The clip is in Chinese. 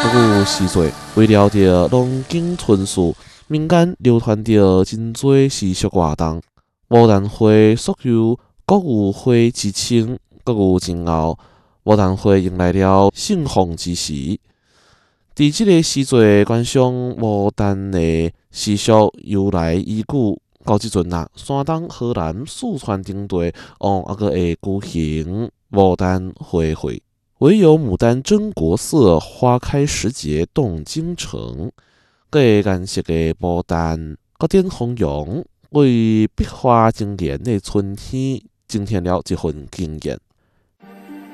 有时节，为了着龙井春树，民间流传着真多习俗活动。牡丹花属有国有花之称，国有真后，牡丹花迎来了盛放之时。伫即个时节，观赏牡丹的习俗由来已久。到即阵啊，山东、河南、四川等地还阁会举行牡丹花卉。唯有牡丹真国色，花开时节动京城。各颜色的牡丹各点红荣，为百花争艳的春天增添了一份惊艳。